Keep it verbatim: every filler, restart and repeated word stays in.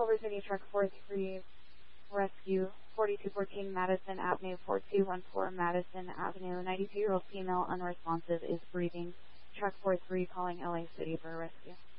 Culver City Truck four three Rescue, forty-two fourteen Madison Avenue, four two one four Madison Avenue. ninety-two-year-old female unresponsive is breathing. Truck four three calling L A City for a rescue.